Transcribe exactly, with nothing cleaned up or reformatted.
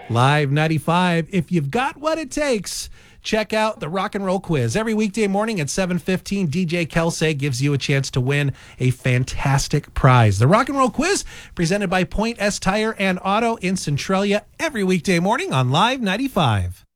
Live ninety-five, if you've got what it takes, check out the Rock and Roll Quiz. Every weekday morning at seven fifteen, D J Kelsey gives you a chance to win a fantastic prize. The Rock and Roll Quiz, presented by Point S Tire and Auto in Centralia, every weekday morning on Live ninety-five.